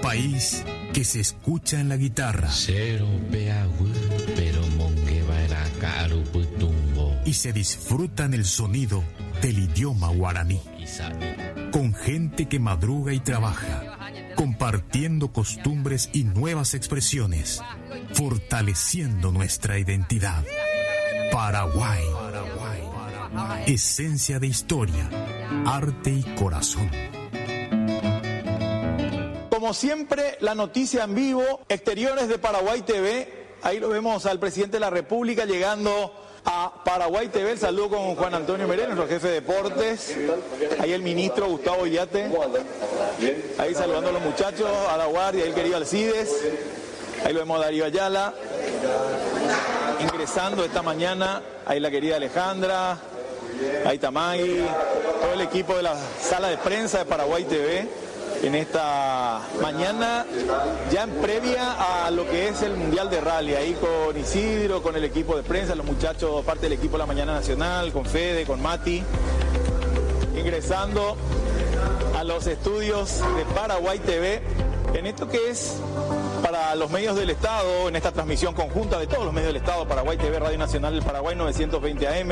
país que se escucha en la guitarra y se disfruta en el sonido del idioma guaraní. Con gente que madruga y trabaja, compartiendo costumbres y nuevas expresiones, fortaleciendo nuestra identidad. Paraguay. Esencia de historia, arte y corazón. Como siempre, la noticia en vivo, exteriores de Paraguay TV. Ahí lo vemos al presidente de la República llegando a Paraguay TV. El saludo con Juan Antonio Meré, nuestro jefe de deportes. Ahí el ministro Gustavo Illate. Ahí saludando a los muchachos, a la guardia, el querido Alcides. Ahí lo vemos a Darío Ayala. Ingresando esta mañana, ahí la querida Alejandra. Ahí Tamagui, todo el equipo de la sala de prensa de Paraguay TV en esta mañana, ya en previa a lo que es el Mundial de Rally, ahí con Isidro, con el equipo de prensa, los muchachos, parte del equipo de la Mañana Nacional, con Fede, con Mati, ingresando a los estudios de Paraguay TV, en esto que es para los medios del Estado, en esta transmisión conjunta de todos los medios del Estado, Paraguay TV, Radio Nacional del Paraguay, 920 AM,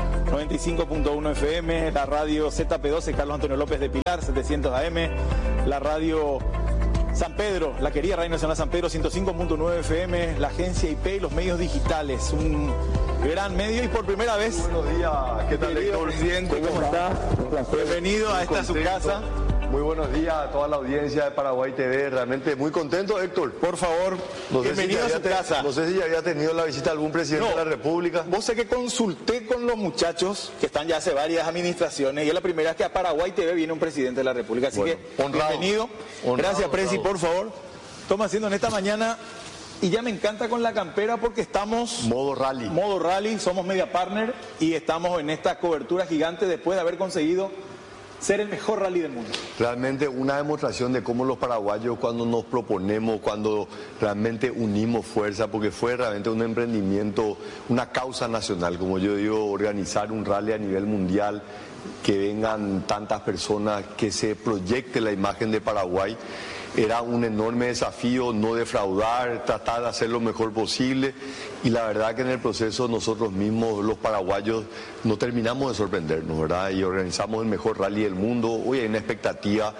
95.1 FM, la radio ZP12 Carlos Antonio López de Pilar, 700 AM, la radio San Pedro, la querida Radio Nacional San Pedro, 105.9 FM, la agencia IP y los medios digitales, un gran medio y por primera vez. Buenos días, ¿qué tal, Héctor? Presidente? ¿Cómo está? Bienvenido a esta su casa. Muy buenos días a toda la audiencia de Paraguay TV, realmente muy contento, Héctor. Por favor, bienvenido a su casa. No sé si ya había tenido la visita de algún presidente de la República. Vos sé que consulté con los muchachos que están ya hace varias administraciones y es la primera vez que a Paraguay TV viene un presidente de la República, así que honrado, bienvenido. Gracias, Presi, por favor. Toma haciendo en esta mañana y ya me encanta con la campera porque estamos... Modo rally. Modo rally, somos media partner y estamos en esta cobertura gigante después de haber conseguido ser el mejor rally del mundo. Realmente una demostración de cómo los paraguayos cuando nos proponemos, cuando realmente unimos fuerza, porque fue realmente un emprendimiento, una causa nacional, como yo digo, organizar un rally a nivel mundial, que vengan tantas personas, que se proyecte la imagen de Paraguay. Era un enorme desafío no defraudar, tratar de hacer lo mejor posible y la verdad que en el proceso nosotros mismos, los paraguayos, no terminamos de sorprendernos, ¿verdad? Y organizamos el mejor rally del mundo. Hoy hay una expectativa,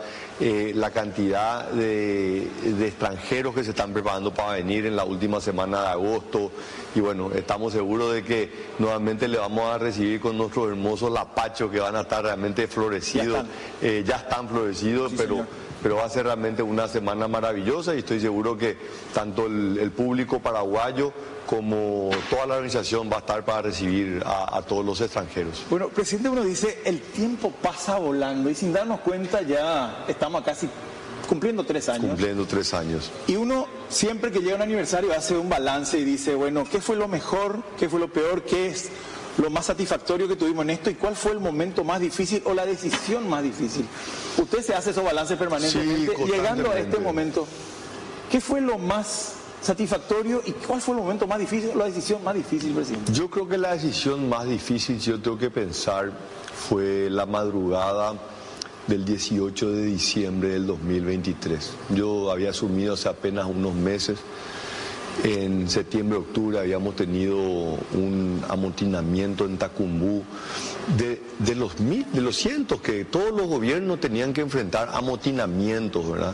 la cantidad de extranjeros que se están preparando para venir en la última semana de agosto y bueno, estamos seguros de que nuevamente le vamos a recibir con nuestros hermosos lapachos que van a estar realmente florecidos, ya están florecidos, sí, pero va a ser realmente una semana maravillosa y estoy seguro que tanto el público paraguayo como toda la organización va a estar para recibir a todos los extranjeros. Bueno, presidente, uno dice, el tiempo pasa volando y sin darnos cuenta ya estamos a casi cumpliendo 3 años. Cumpliendo 3 años. Y uno siempre que llega un aniversario hace un balance y dice, bueno, ¿qué fue lo mejor? ¿Qué fue lo peor? ¿Qué es lo más satisfactorio que tuvimos en esto y cuál fue el momento más difícil o la decisión más difícil? Usted se hace esos balances permanentemente. Sí, llegando a este momento, ¿qué fue lo más satisfactorio y cuál fue el momento más difícil o la decisión más difícil, presidente? Yo creo que la decisión más difícil, si yo tengo que pensar, fue la madrugada del 18 de diciembre del 2023. Yo había asumido hace apenas unos meses. En septiembre, octubre habíamos tenido un amotinamiento en Tacumbú de los cientos que todos los gobiernos tenían que enfrentar amotinamientos, ¿verdad?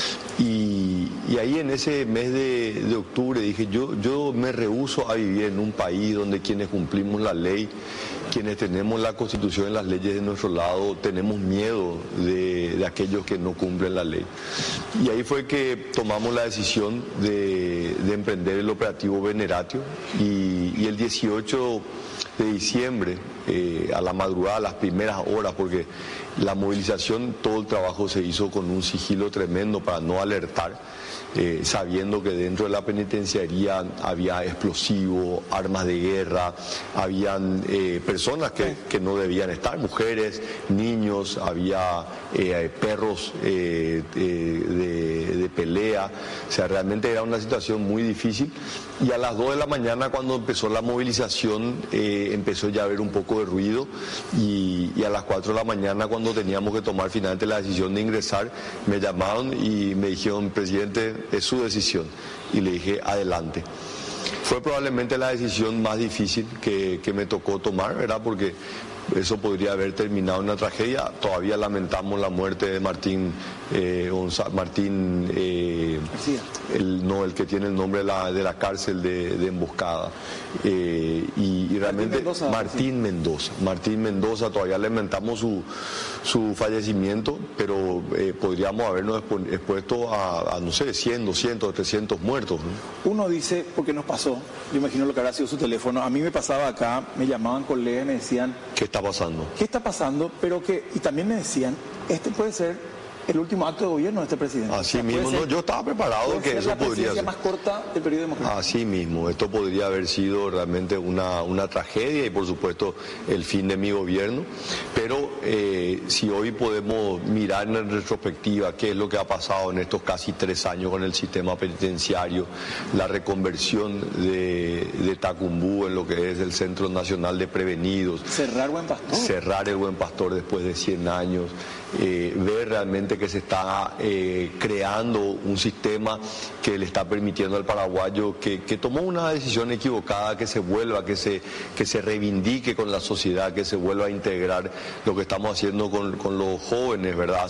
Y ahí en ese mes de octubre dije, yo me rehúso a vivir en un país donde quienes cumplimos la ley, quienes tenemos la Constitución y las leyes de nuestro lado, tenemos miedo de aquellos que no cumplen la ley. Y ahí fue que tomamos la decisión de emprender el operativo Veneratio y el 18 de diciembre, a la madrugada, a las primeras horas, porque la movilización, todo el trabajo se hizo con un sigilo tremendo para no alertar, sabiendo que dentro de la penitenciaría había explosivos, armas de guerra, habían personas que no debían estar, mujeres, niños, había perros de pelea, o sea, realmente era una situación muy difícil. Y a las 2 de la mañana, cuando empezó la movilización, empezó ya a haber un poco poco de ruido y a las 4 de la mañana, cuando teníamos que tomar finalmente la decisión de ingresar, me llamaron y me dijeron: presidente, es su decisión. Y le dije: adelante. Fue probablemente la decisión más difícil que me tocó tomar, ¿verdad? Porque eso podría haber terminado en una tragedia. Todavía lamentamos la muerte de Martín el que tiene el nombre de la cárcel de emboscada. Y realmente Martín Mendoza, todavía lamentamos su fallecimiento, pero podríamos habernos expuesto a no sé, 100, 200, 300 muertos, ¿no? Uno dice, porque nos pasó, yo imagino lo que habrá sido su teléfono, a mí me pasaba acá, me llamaban colegas y me decían: ¿qué está pasando? ¿Qué está pasando? Y también me decían: este puede ser el último acto de gobierno de este presidente. Así mismo, no, yo estaba preparado que eso podría ser la más corta del periodo democrático. Así mismo, esto podría haber sido realmente una tragedia y por supuesto el fin de mi gobierno, pero si hoy podemos mirar en retrospectiva qué es lo que ha pasado en estos casi 3 años con el sistema penitenciario, la reconversión de Tacumbú en lo que es el Centro Nacional de Prevenidos, cerrar el Buen Pastor después de 100 años, ver realmente que se está creando un sistema que le está permitiendo al paraguayo que tomó una decisión equivocada, que se vuelva, que se reivindique con la sociedad, que se vuelva a integrar lo que estamos haciendo con los jóvenes, ¿verdad?